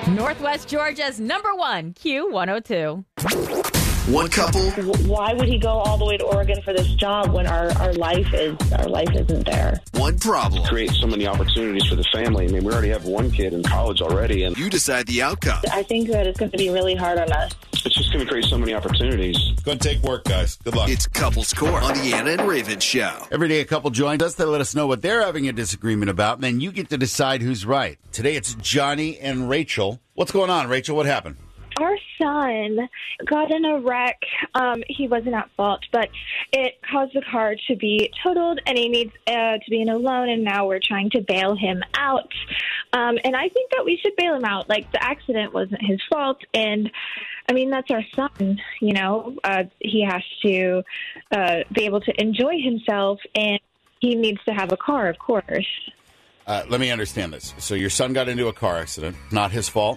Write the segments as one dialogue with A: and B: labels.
A: Northwest Georgia's #1 Q102.
B: One couple.
C: Why would he go all the way to Oregon for this job when our life isn't there?
B: One problem.
D: Create so many opportunities for the family. I mean, we already have one kid in college already, and
B: You decide the outcome.
C: I think that it's going to be really hard on us.
D: it's just going to create so many opportunities.
E: Going to take work, guys. Good luck.
B: It's Couples Court on the Anna and Raven Show.
F: Every day a couple joins us. They let us know what they're having a disagreement about, and then you get to decide who's right. Today it's Johnny and Rachel. What's going on, Rachel? What happened?
G: Our son got in a wreck. He wasn't at fault, but it caused the car to be totaled, and he needs to be in a loan, and now we're trying to bail him out. And I think that we should bail him out. Like, the accident wasn't his fault, and, I mean, that's our son, you know. He has to be able to enjoy himself, and he needs to have a car, of course.
F: Let me understand this. So your son got into a car accident. Not his fault?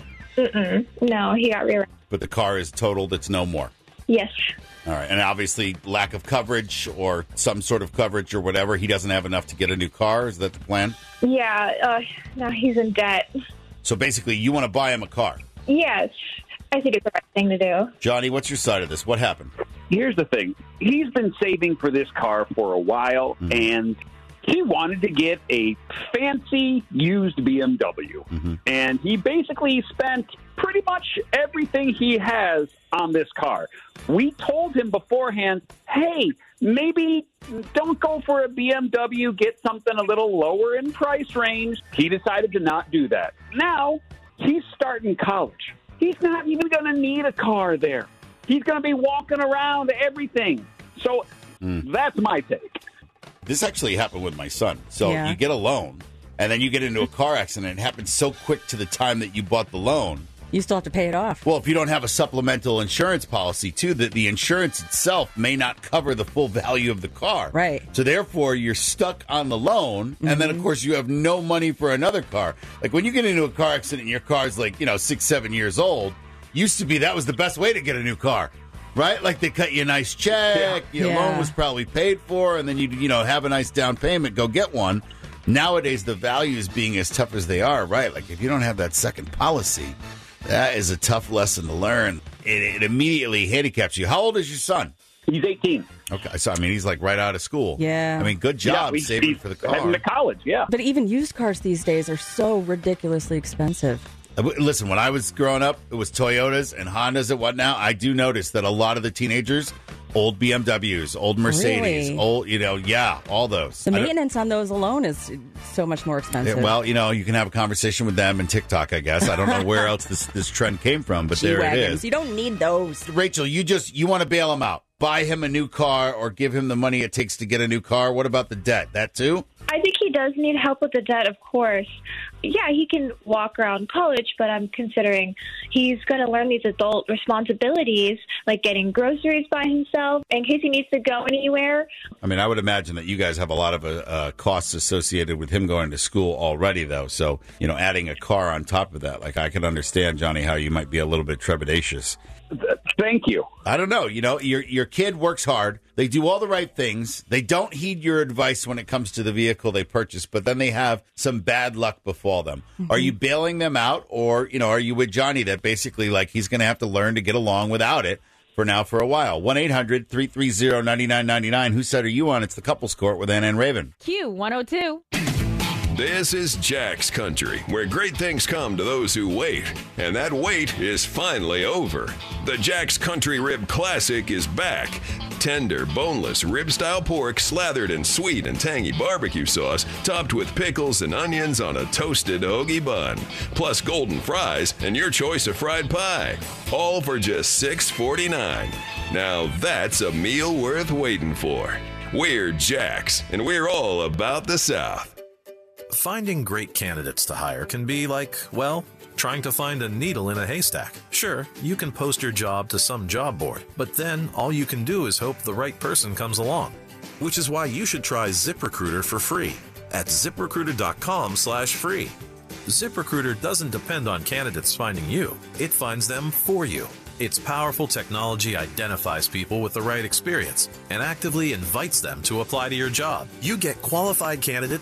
G: No, he got rear-ended.
F: But the car is totaled. It's no more.
G: Yes.
F: All right. And obviously lack of coverage or some sort of coverage or whatever. He doesn't have enough to get a new car. Is that the plan?
G: Yeah, now he's in debt.
F: So basically you want to buy him a car.
G: Yes, I think it's the right thing to do.
F: Johnny, what's your side of this? What happened?
H: Here's the thing. He's been saving for this car for a while, and he wanted to get a fancy used BMW. And he basically spent pretty much everything he has on this car. We told him beforehand, hey, maybe don't go for a BMW, get something a little lower in price range. He decided to not do that. Now, he's starting college. He's not even going to need a car there. He's going to be walking around everything. So that's my take.
F: This actually happened with my son. So you get a loan, and then you get into a car accident. It happens so quick to the time that you bought the loan.
I: You still have to pay it off.
F: Well, if you don't have a supplemental insurance policy, too, the insurance itself may not cover the full value of the car.
I: Right.
F: So, therefore, you're stuck on the loan, and then, of course, you have no money for another car. Like, when you get into a car accident and your car's, like, 6, 7 years old, used to be that was the best way to get a new car. Right? Like, they cut you a nice check, your loan was probably paid for, and then you have a nice down payment, go get one. Nowadays, the values being as tough as they are, right? Like, if you don't have that second policy, that is a tough lesson to learn. It immediately handicaps you. How old is your son?
H: He's 18.
F: Okay, so, I mean, he's like right out of school.
I: Yeah.
F: I mean, good job saving for the car.
H: Heading to college, yeah.
I: But even used cars these days are so ridiculously expensive.
F: Listen, when I was growing up, it was Toyotas and Hondas and whatnot. I do notice that a lot of the teenagers, old BMWs, old Mercedes,
I: Really?
F: all those.
I: The maintenance on those alone is so much more expensive.
F: Well, you can have a conversation with them and TikTok, I guess. I don't know where else this trend came from, but there it is.
I: You don't need those.
F: Rachel, you want to bail him out. Buy him a new car or give him the money it takes to get a new car. What about the debt? That too?
G: I think he does need help with the debt, of course. Yeah, he can walk around college, but I'm considering he's going to learn these adult responsibilities, like getting groceries by himself in case he needs to go anywhere.
F: I mean, I would imagine that you guys have a lot of costs associated with him going to school already, though. So, adding a car on top of that, like I can understand, Johnny, how you might be a little bit trepidatious.
H: Thank you.
F: I don't know. Your kid works hard. They do all the right things. They don't heed your advice when it comes to the vehicle they purchase, but then they have some bad luck befall them. Are you bailing them out, or, are you with Johnny that basically, like, he's going to have to learn to get along without it for a while? 1-800-330-9999. Whose side are you on? It's the Couples Court with Anna and Raven.
A: Q102.
J: This is Jack's Country, where great things come to those who wait. And that wait is finally over. The Jack's Country Rib Classic is back. Tender, boneless, rib-style pork slathered in sweet and tangy barbecue sauce, topped with pickles and onions on a toasted hoagie bun. Plus golden fries and your choice of fried pie. All for just $6.49. Now that's a meal worth waiting for. We're Jack's, and we're all about the South.
K: Finding great candidates to hire can be like, well, trying to find a needle in a haystack. Sure, you can post your job to some job board, but then all you can do is hope the right person comes along. Which is why you should try ZipRecruiter for free at ZipRecruiter.com/free. ZipRecruiter doesn't depend on candidates finding you. It finds them for you. Its powerful technology identifies people with the right experience and actively invites them to apply to your job. You get qualified candidates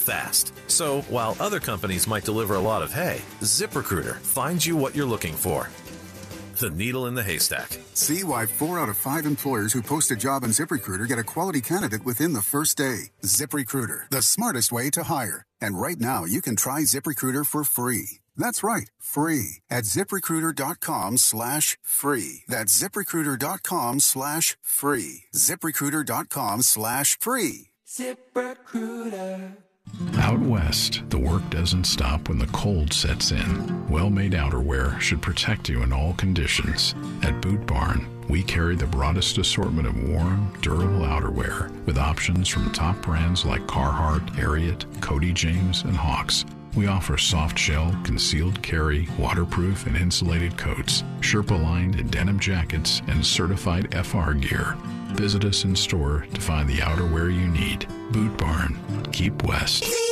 K: fast. So, while other companies might deliver a lot of hay, ZipRecruiter finds you what you're looking for. The needle in the haystack.
L: See why 4 out of 5 employers who post a job on ZipRecruiter get a quality candidate within the first day. ZipRecruiter, the smartest way to hire. And right now, you can try ZipRecruiter for free. That's right, free at ZipRecruiter.com/free. That's ZipRecruiter.com/free. ZipRecruiter.com/free.
M: ZipRecruiter. Out west, the work doesn't stop when the cold sets in. Well-made outerwear should protect you in all conditions. At Boot Barn, we carry the broadest assortment of warm, durable outerwear with options from top brands like Carhartt, Ariat, Cody James, and Hawks. We offer soft shell, concealed carry, waterproof and insulated coats, Sherpa-lined denim jackets, and certified FR gear. Visit us in store to find the outerwear you need. Boot Barn. Keep west.